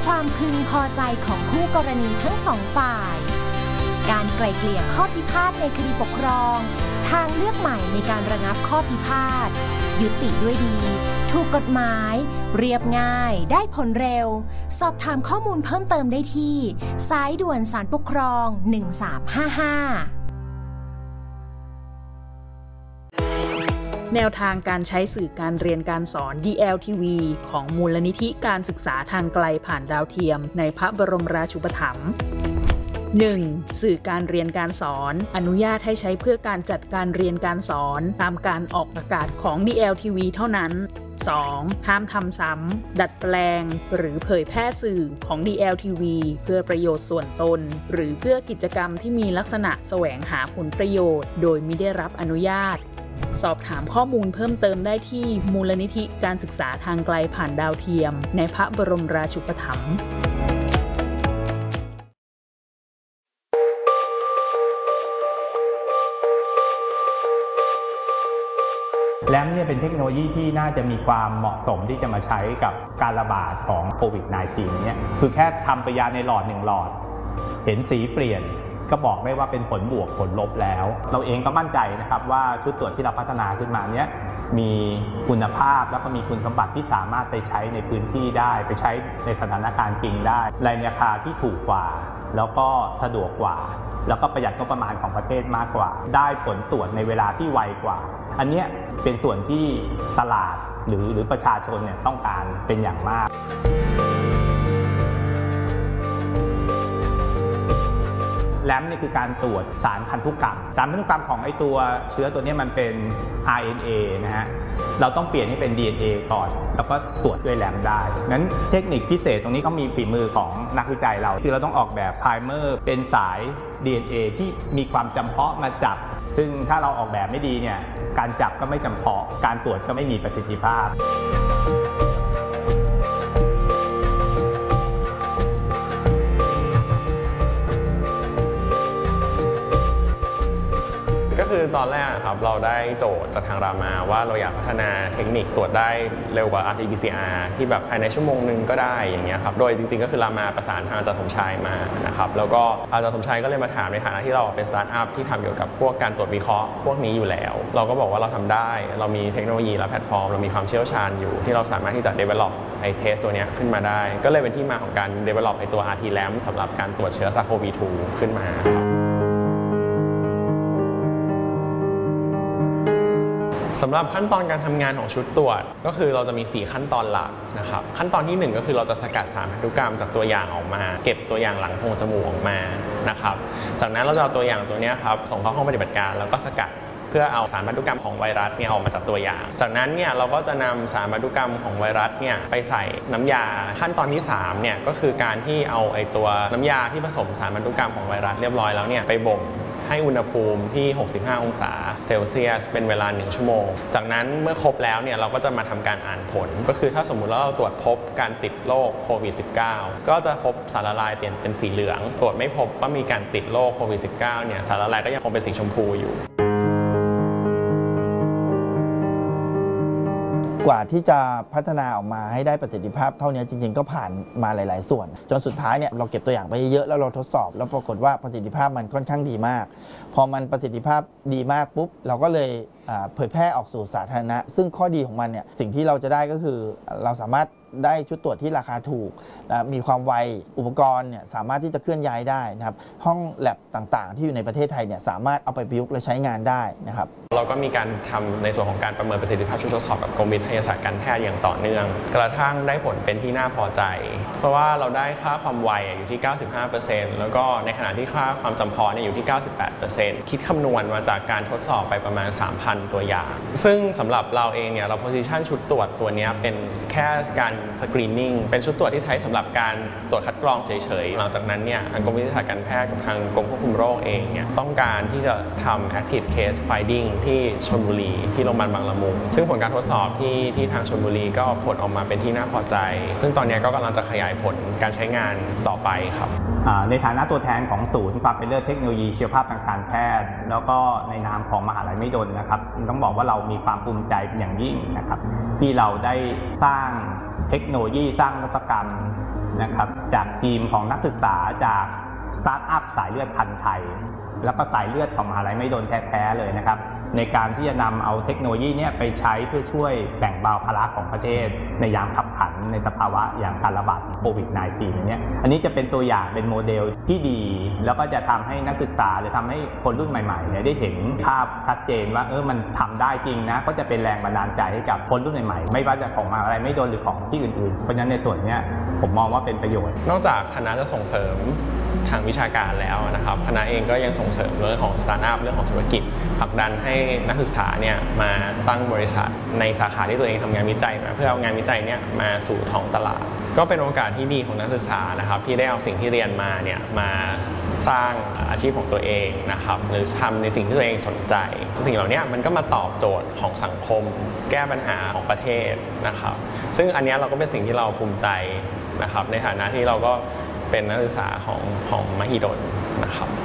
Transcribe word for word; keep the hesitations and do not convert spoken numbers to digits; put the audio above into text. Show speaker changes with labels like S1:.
S1: ความพึงพอใจของคู่กรณีทั้งสองฝ่ายการไกล่เกลี่ยข้อพิพาทในคดีปกครองทางเลือกใหม่ในการระงับข้อพิพาทยุติด้วยดีถูกกฎหมายเรียบง่ายได้ผลเร็วสอบถามข้อมูลเพิ่มเติมได้ที่สายด่วนศาลปกครองหนึ่งสามห้าห้า
S2: แนวทางการใช้สื่อการเรียนการสอน ดี แอล ที วี ของมูลนิธิการศึกษาทางไกลผ่านดาวเทียมในพระบรมราชูปถัมภ์ หนึ่ง. สื่อการเรียนการสอนอนุญาตให้ใช้เพื่อการจัดการเรียนการสอนตามการออกอากาศของ ดี แอล ที วี เท่านั้น สอง. ห้ามทำซ้ำดัดแปลงหรือเผยแพร่สื่อของ ดี แอล ที วี เพื่อประโยชน์ส่วนตนหรือเพื่อกิจกรรมที่มีลักษณะแสวงหาผลประโยชน์โดยมิได้รับอนุญาตสอบถามข้อมูลเพิ่มเติมได้ที่มูลนิธิการศึกษาทางไกลผ่านดาวเทียมในพระบรมราชูปถัมภ์
S3: แรมเนี่ยเป็นเทคโนโลยีที่น่าจะมีความเหมาะสมที่จะมาใช้กับการระบาดของโควิด สิบเก้า เนี่ยคือแค่ทำปฏิกิริยาในหลอดหนึ่งหลอดเห็นสีเปลี่ยนก็บอกได้ว่าเป็นผลบวกผลลบแล้วเราเองก็มั่นใจนะครับว่าชุดตรวจที่เราพัฒนาขึ้นมาเนี้ยมีคุณภาพแล้วก็มีคุณสมบัติที่สามารถไปใช้ในพื้นที่ได้ไปใช้ในสถานการณ์จริงได้ในราคาที่ถูกกว่าแล้วก็สะดวกกว่าแล้วก็ประหยัดงบประมาณของประเทศมากกว่าได้ผลตรวจในเวลาที่ไวกว่าอันนี้เป็นส่วนที่ตลาดหรือหรือประชาชนเนี่ยต้องการเป็นอย่างมากแรมนี่คือการตรวจสารพันธุกรรมสารพันธุกรรมของไอตัวเชื้อตัวนี้มันเป็น อาร์ เอ็น เอ นะฮะเราต้องเปลี่ยนให้เป็น ดี เอ็น เอ ก่อนแล้วก็ตรวจด้วยแรมได้งั้นเทคนิคพิเศษตรงนี้ก็มีฝีมือของนักวิจัยเราคือเราต้องออกแบบไพรเมอร์เป็นสาย ดี เอ็น เอ ที่มีความจำเพาะมาจับซึ่งถ้าเราออกแบบไม่ดีเนี่ยการจับก็ไม่จำเพาะการตรวจก็ไม่มีประสิทธิภาพ
S4: ก็คือตอนแรกครับเราได้โจทย์จากทางรามาว่าเราอยากพัฒนาเทคนิคตรวจได้เร็วกว่า อาร์ ที พี ซี อาร์ ที่แบบภายในชั่วโมงนึงก็ได้อย่างเงี้ยครับโดยจริงๆก็คือรามาประสานทางอาจารย์สมชายมานะครับแล้วก็อาจารย์สมชายก็เลยมาถามในฐานะที่เราเป็นสตาร์ทอัพที่ทำเกี่ยวกับพวกการตรวจวิเคราะห์พวกนี้อยู่แล้วเราก็บอกว่าเราทำได้เรามีเทคโนโลยีและแพลตฟอร์มเรามีความเชี่ยวชาญอยู่ที่เราสามารถที่จะ develop ไอ้ test ตัวนี้ขึ้นมาได้ก็เลยเป็นที่มาของการ develop ไอ้ตัว อาร์ ที แรม สำหรับการตรวจเชื้อ ซาร์ส โค วี ทู ขึ้นมาสำหรับขั้นตอนการทำงานของชุดตรวจก็คือเราจะมีสี่ขั้นตอนหลักนะครับขั้นตอนที่หนึ่งก็คือเราจะสกัดสารพันธุกรรมจากตัวอย่างออกมาเก็บตัวอย่างหลังโพรงจมูกออกมานะครับจากนั้นเราจะเอาตัวอย่างตัวนี้ครับส่งเข้าห้องปฏิบัติการแล้วก็สกัดเพื่อเอาสารพันธุกรรมของไวรัสเนี่ยออกมาจากตัวอย่างจากนั้นเนี่ยเราก็จะนำสารพันธุกรรมของไวรัสเนี่ยไปใส่น้ำยาขั้นตอนที่สามเนี่ยก็คือการที่เอาไอตัวน้ำยาที่ผสมสารพันธุกรรมของไวรัสเรียบร้อยแล้วเนี่ยไปบ่มให้อุณหภูมิที่หกสิบห้าองศาเซลเซียสเป็นเวลาหนึ่งชั่วโมงจากนั้นเมื่อครบแล้วเนี่ยเราก็จะมาทำการอ่านผลก็คือถ้าสมมุติว่าเราตรวจพบการติดโรคโควิด สิบเก้า ก็จะพบสารละลายเปลี่ยนเป็นสีเหลืองตรวจไม่พบว่ามีการติดโรคโควิด สิบเก้า เนี่ยสารละลายก็ยังคงเป็นสีชมพูอยู่
S5: กว่าที่จะพัฒนาออกมาให้ได้ประสิทธิภาพเท่านี้จริงๆก็ผ่านมาหลายๆส่วนจนสุดท้ายเนี่ยเราเก็บตัวอย่างไปเยอะแล้วเราทดสอบแล้วปรากฏว่าประสิทธิภาพมันค่อนข้างดีมากพอมันประสิทธิภาพดีมากปุ๊บเราก็เลยเผยแพร่ออกสู่สาธารณะซึ่งข้อดีของมันเนี่ยสิ่งที่เราจะได้ก็คือเราสามารถได้ชุดตรวจที่ราคาถูกมีความไวอุปกรณ์เนี่ยสามารถที่จะเคลื่อนย้ายได้นะครับห้องแลบต่างๆที่อยู่ในประเทศไทยเนี่ยสามารถเอาไปประยุกต์และใช้งานได้นะครับ
S4: เราก็มีการทำในส่วนของการประเมินประสิทธิภาพชุดทดสอบกับกรมวิทยาศาสตร์การแพทย์อย่างต่อเนื่องกระทั่งได้ผลเป็นที่น่าพอใจเพราะว่าเราได้ค่าความไวอยู่ที่ เก้าสิบห้าเปอร์เซ็นต์ แล้วก็ในขณะที่ค่าความจำเพาะเนี่ยอยู่ที่ เก้าสิบแปดเปอร์เซ็นต์ คิดคำนวณมาจากการทดสอบไปประมาณ สามพัน ตัวอย่างซึ่งสำหรับเราเองเนี่ยเรา position ชุดตรวจตัวนี้เป็นแค่การ screening เป็นชุดตรวจที่ใช้สำหรับการตรวจคัดกรองเฉยๆหลังจากนั้นเนี่ยทางกรมวิทยาศาสตร์การแพทย์กับทางกรมควบคุมโรคเองเนี่ยต้องการที่จะทำ active case finding ที่ชลบุรีที่โรงพยาบาลบางละมุงซึ่งผลการทดสอบที่ที่ทางชลบุรีก็ผลออกมาเป็นที่น่าพอใจซึ่งตอนนี้ก็กำลังจะขยายผลการใช้งานต่อไปครับ
S3: ในฐานะตัวแทนของศูนย์ความเป็นเลิศเทคโนโลยีชีวภาพทางการแพทย์แล้วก็ในนามของมหาลัยมหิดลนะครับต้องบอกว่าเรามีความภูมิใจเป็นอย่างยิ่งนะครับที่เราได้สร้างเทคโนโลยีสร้างนวัตกรรมนะครับจากทีมของนักศึกษาจากสตาร์ทอัพสายเลือดพันธุ์ไทยแล้วก็สายเลือดของมหาลัยไม่โดนแท้ๆเลยนะครับในการที่จะนำเอาเทคโนโลยีนี้ไปใช้เพื่อช่วยแบ่งเบาภาระของประเทศในยามขับขันในสภาวะอย่างการระบาดของโควิด สิบเก้า อย่างเงี้ยอันนี้จะเป็นตัวอย่างเป็นโมเดลที่ดีแล้วก็จะทำให้นักศึกษาหรือทำให้คนรุ่นใหม่ๆเนี่ยได้เห็นภาพชัดเจนว่าเออมันทำได้จริงนะก็จะเป็นแรงบันดาลใจให้กับคนรุ่นใหม่ๆไม่ว่าจะของมหาลัยไม่โดนหรือของที่อื่นๆเพราะฉะนั้นในส่วนนี้ผมมองว่าเป็นประโยชน์
S4: นอกจากคณะจะส่งเสริมทางวิชาการแล้วนะครับคณะเองก็ยังส่งเสริมเรื่องของสตาร์ทอัพเรื่องของธุรกิจผลักดันให้นักศึกษาเนี่ยมาตั้งบริษัทในสาขาที่ตัวเองทำงานวิจัยมาเพื่อเอางานวิจัยเนี่ยมาสู่ท้องตลาดก็เป็นโอกาสที่ดีของนักศึกษานะครับที่ได้เอาสิ่งที่เรียนมาเนี่ยมาสร้างอาชีพของตัวเองนะครับหรือทำในสิ่งที่ตัวเองสนใจสิ่งเหล่านี้มันก็มาตอบโจทย์ของสังคมแก้ปัญหาของประเทศนะครับซึ่งอันนี้เราก็เป็นสิ่งที่เราภูมิใจนะครับในฐานะที่เราก็เป็นนักศึกษาของของมหิดลนะครับ